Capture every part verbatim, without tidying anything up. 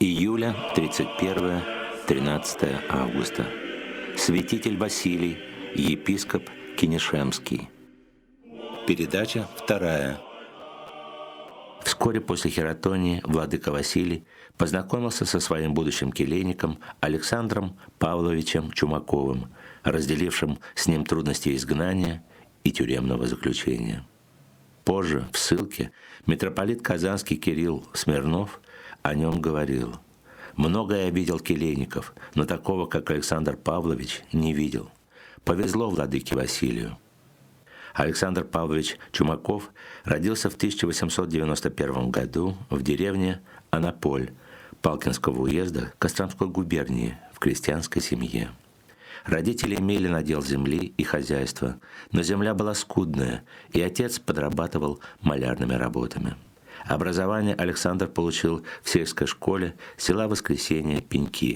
Июля, тридцать первое — тринадцатое августа. Святитель Василий, епископ Кинешемский. Передача вторая. Вскоре после хератонии владыка Василий познакомился со своим будущим келейником Александром Павловичем Чумаковым, разделившим с ним трудности изгнания и тюремного заключения. Позже, в ссылке, митрополит Казанский Кирилл Смирнов о нем говорил: «Много я видел келейников, но такого, как Александр Павлович, не видел. Повезло владыке Василию». Александр Павлович Чумаков родился в тысяча восемьсот девяносто первом году в деревне Анаполь Палкинского уезда Костромской губернии в крестьянской семье. Родители имели надел земли и хозяйство, но земля была скудная, и отец подрабатывал малярными работами. Образование Александр получил в сельской школе села Воскресения Пеньки.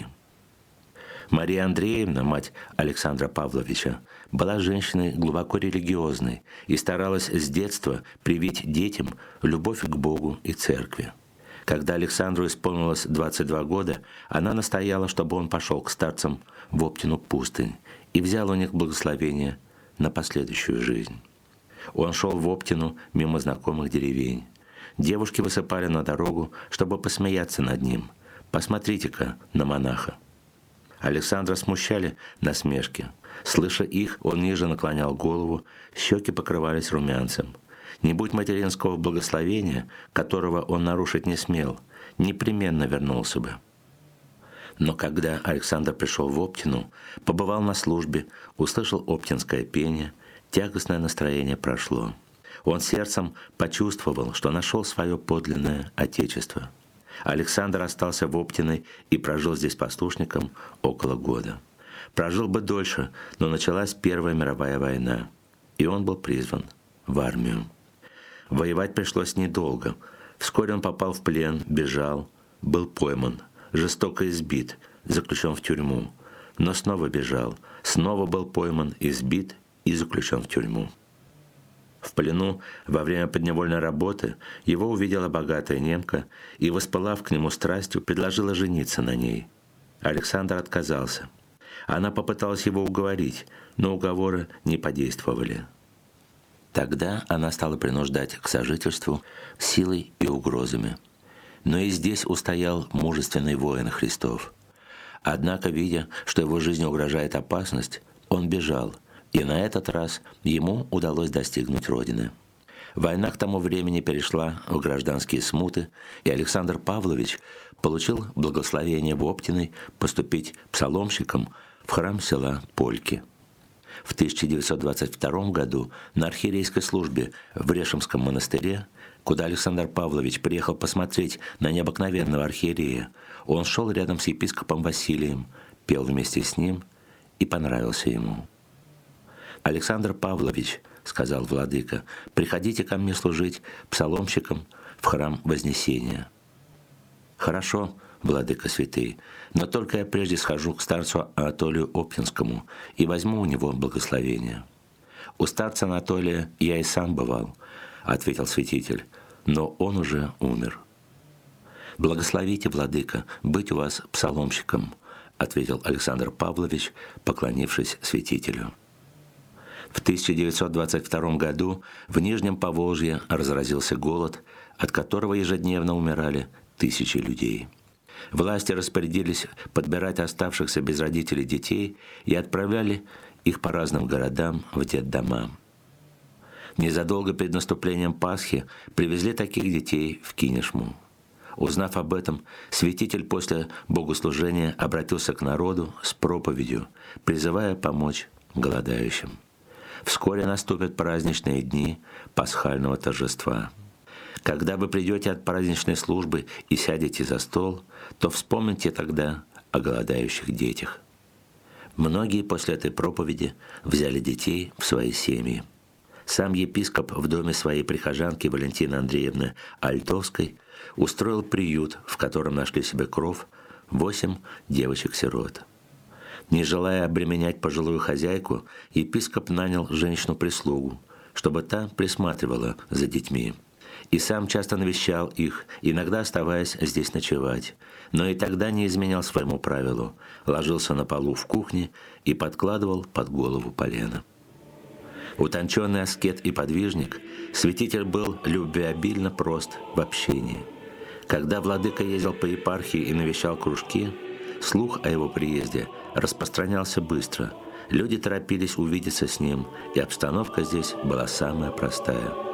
Мария Андреевна, мать Александра Павловича, была женщиной глубоко религиозной и старалась с детства привить детям любовь к Богу и церкви. Когда Александру исполнилось двадцать два года, она настояла, чтобы он пошел к старцам в Оптину пустынь и взял у них благословение на последующую жизнь. Он шел в Оптину мимо знакомых деревень. Девушки высыпали на дорогу, чтобы посмеяться над ним. «Посмотрите-ка на монаха». Александра смущали насмешки. Слыша их, он ниже наклонял голову, щеки покрывались румянцем. Не будь материнского благословения, которого он нарушить не смел, непременно вернулся бы. Но когда Александр пришел в Оптину, побывал на службе, услышал оптинское пение, тягостное настроение прошло. Он сердцем почувствовал, что нашел свое подлинное Отечество. Александр остался в Оптиной и прожил здесь послушником около года. Прожил бы дольше, но началась Первая мировая война, и он был призван в армию. Воевать пришлось недолго. Вскоре он попал в плен, бежал, был пойман, жестоко избит, заключен в тюрьму, но снова бежал, снова был пойман, избит и заключен в тюрьму. В плену во время подневольной работы его увидела богатая немка и, воспылав к нему страстью, предложила жениться на ней. Александр отказался. Она попыталась его уговорить, но уговоры не подействовали. Тогда она стала принуждать к сожительству силой и угрозами. Но и здесь устоял мужественный воин Христов. Однако, видя, что его жизни угрожает опасность, он бежал, и на этот раз ему удалось достигнуть Родины. Война к тому времени перешла в гражданские смуты, и Александр Павлович получил благословение в Оптиной поступить псаломщиком в храм села Польки. В тысяча девятьсот двадцать втором году на архиерейской службе в Решемском монастыре, куда Александр Павлович приехал посмотреть на необыкновенного архиерея, он шел рядом с епископом Василием, пел вместе с ним и понравился ему. «Александр Павлович, — сказал владыка, — приходите ко мне служить псаломщиком в храм Вознесения». «Хорошо, владыка святый, но только я прежде схожу к старцу Анатолию Оптинскому и возьму у него благословение». «У старца Анатолия я и сам бывал, — ответил святитель, — но он уже умер». «Благословите, владыка, быть у вас псаломщиком», — ответил Александр Павлович, поклонившись святителю. В тысяча девятьсот двадцать втором году в Нижнем Поволжье разразился голод, от которого ежедневно умирали тысячи людей. Власти распорядились подбирать оставшихся без родителей детей и отправляли их по разным городам в детдома. Незадолго перед наступлением Пасхи привезли таких детей в Кинешму. Узнав об этом, святитель после богослужения обратился к народу с проповедью, призывая помочь голодающим. Вскоре наступят праздничные дни пасхального торжества. Когда вы придете от праздничной службы и сядете за стол, то вспомните тогда о голодающих детях. Многие после этой проповеди взяли детей в свои семьи. Сам епископ в доме своей прихожанки Валентины Андреевны Альтовской устроил приют, в котором нашли себе кров восемь девочек-сирот. Не желая обременять пожилую хозяйку, епископ нанял женщину-прислугу, чтобы та присматривала за детьми. и сам часто навещал их, иногда оставаясь здесь ночевать. Но и тогда не изменял своему правилу, ложился на полу в кухне и подкладывал под голову полено. Утонченный аскет и подвижник, святитель был любвеобильно прост в общении. Когда владыка ездил по епархии и навещал кружки, слух о его приезде распространялся быстро. Люди торопились увидеться с ним, и обстановка здесь была самая простая.